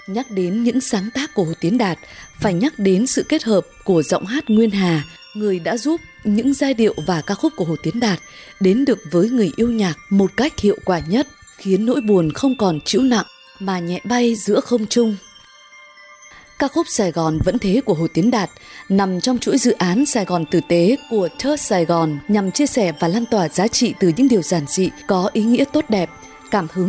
Nhắc đến những sáng tác của Hồ Tiến Đạt, phải nhắc đến sự kết hợp của giọng hát Nguyên Hà, người đã giúp những giai điệu và ca khúc của Hồ Tiến Đạt đến được với người yêu nhạc một cách hiệu quả nhất, khiến nỗi buồn không còn trĩu nặng mà nhẹ bay giữa không trung. Ca khúc Sài Gòn Vẫn Thế của Hồ Tiến Đạt nằm trong chuỗi dự án Sài Gòn Tử Tế của Third Sài Gòn, nhằm chia sẻ và lan tỏa giá trị từ những điều giản dị, có ý nghĩa tốt đẹp, cảm hứng